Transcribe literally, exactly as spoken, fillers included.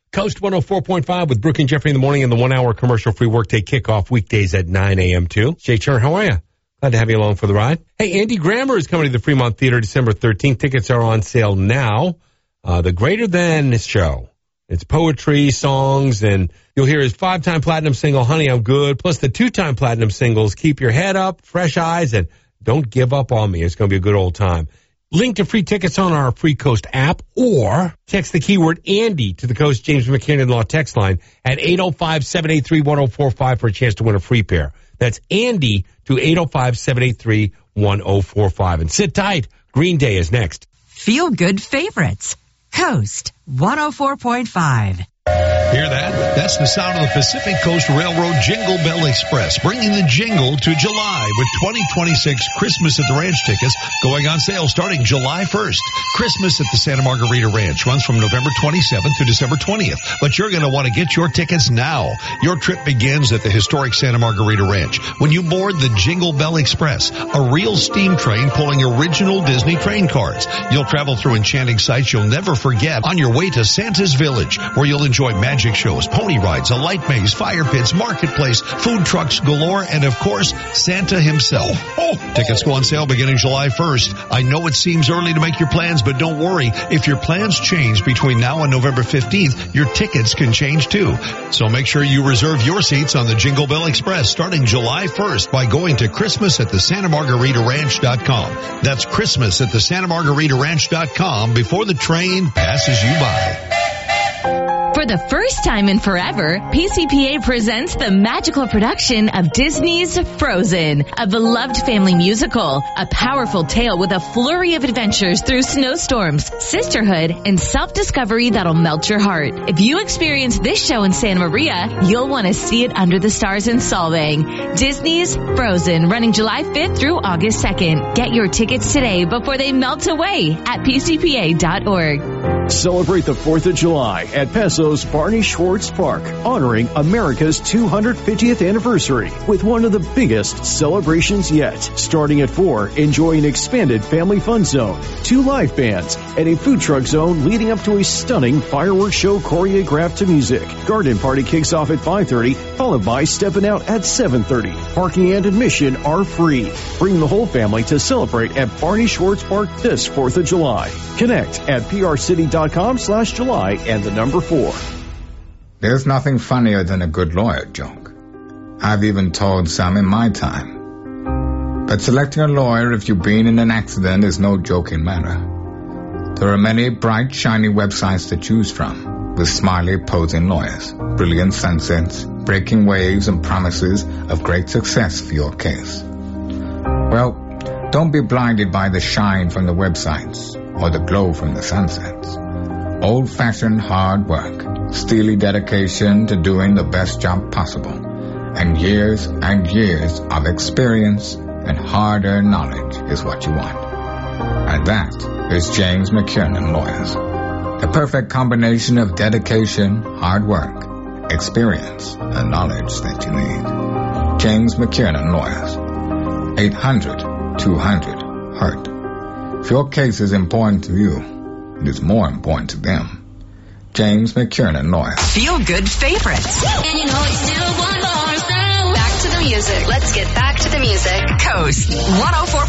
Coast one oh four point five with Brooke and Jeffrey in the morning and the one-hour commercial-free workday kickoff weekdays at nine a.m. too. Jay Chern, how are you? Glad to have you along for the ride. Hey, Andy Grammer is coming to the Fremont Theater December thirteenth. Tickets are on sale now. Uh, the Greater Than show. It's poetry, songs, and you'll hear his five-time platinum single, Honey, I'm Good, plus the two-time platinum singles, Keep Your Head Up, Fresh Eyes, and Don't Give Up on Me. It's going to be a good old time. Link to free tickets on our Free Coast app, or text the keyword Andy to the Coast James McKiernan Law text line at eight oh five, seven eight three, one oh four five for a chance to win a free pair. That's Andy to eight oh five, seven eight three, one oh four five. And sit tight. Green Day is next. Feel good favorites. Coast one oh four point five. Hear that? That's the sound of the Pacific Coast Railroad Jingle Bell Express, bringing the jingle to July with twenty twenty-six Christmas at the Ranch tickets going on sale starting July first. Christmas at the Santa Margarita Ranch runs from November twenty-seventh to December twentieth, but you're going to want to get your tickets now. Your trip begins at the historic Santa Margarita Ranch when you board the Jingle Bell Express, a real steam train pulling original Disney train cars. You'll travel through enchanting sights you'll never forget on your way to Santa's Village, where you'll enjoy magic shows, pony rides, a light maze, fire pits, marketplace, food trucks galore, and of course, Santa himself. Oh, tickets go on sale beginning July first. I know it seems early to make your plans, but don't worry. If your plans change between now and November fifteenth, your tickets can change too. So make sure you reserve your seats on the Jingle Bell Express starting July first by going to Christmas at the Santa Margarita Ranch dot com. That's Christmas at the Santa Margarita Ranch dot com before the train passes you by. For the first time in forever, P C P A presents the magical production of Disney's Frozen, a beloved family musical, a powerful tale with a flurry of adventures through snowstorms, sisterhood, and self-discovery that'll melt your heart. If you experience this show in Santa Maria, you'll want to see it under the stars in Solvang. Disney's Frozen, running July fifth through August second. Get your tickets today before they melt away at P C P A dot org. Celebrate the fourth of July at Paso's Barney Schwartz Park, honoring America's two hundred fiftieth anniversary with one of the biggest celebrations yet. Starting at four, enjoy an expanded family fun zone, two live bands, and a food truck zone leading up to a stunning fireworks show choreographed to music. Garden party kicks off at five thirty, followed by Steppin' Out at seven thirty. Parking and admission are free. Bring the whole family to celebrate at Barney Schwartz Park this fourth of July. Connect at P R City dot com slash July and the number four. There's nothing funnier than a good lawyer joke. I've even told some in my time. But selecting a lawyer if you've been in an accident is no joking matter. There are many bright, shiny websites to choose from, with smiley, posing lawyers, brilliant sunsets, breaking waves, and promises of great success for your case. Well, don't be blinded by the shine from the websites or the glow from the sunsets. Old-fashioned hard work, steely dedication to doing the best job possible, and years and years of experience and hard-earned knowledge is what you want. And that is James McKiernan Lawyers. The perfect combination of dedication, hard work, experience, and knowledge that you need. James McKiernan Lawyers. eight hundred, two hundred, hurt. If your case is important to you, it is more important to them. James McKiernan Lawyers. Feel good favorites. And you know it's still one more sound. Back to the music. Let's get back to the music. Coast one oh four